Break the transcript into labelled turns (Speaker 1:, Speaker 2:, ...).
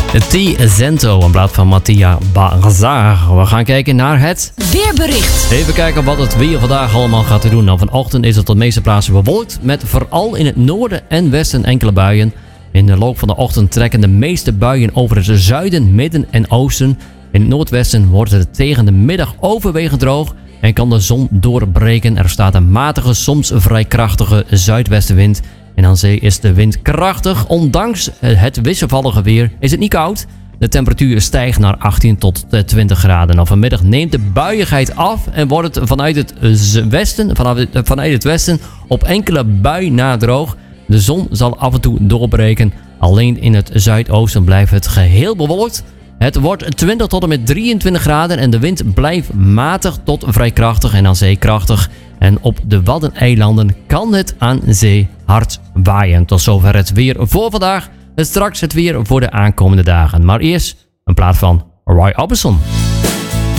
Speaker 1: T-Zento, een blad van Mattia Bazar. We gaan kijken naar het
Speaker 2: weerbericht.
Speaker 1: Even kijken wat het weer vandaag allemaal gaat doen. Nou, vanochtend is het op de meeste plaatsen bewolkt, met vooral in het noorden en westen enkele buien. In de loop van de ochtend trekken de meeste buien over het zuiden, midden en oosten. In het noordwesten wordt het tegen de middag overwegend droog en kan de zon doorbreken. Er staat een matige, soms vrij krachtige zuidwestenwind. En aan zee is de wind krachtig. Ondanks het wisselvallige weer is het niet koud. De temperatuur stijgt naar 18 tot 20 graden. Nou, vanmiddag neemt de buiigheid af en wordt het vanuit het westen op enkele bui na droog. De zon zal af en toe doorbreken. Alleen in het zuidoosten blijft het geheel bewolkt. Het wordt 20 tot en met 23 graden en de wind blijft matig tot vrij krachtig en aan zee krachtig. En op de Waddeneilanden kan het aan zee hard waaien. Tot zover het weer voor vandaag. En straks het weer voor de aankomende dagen. Maar eerst een plaat van Roy Orbison.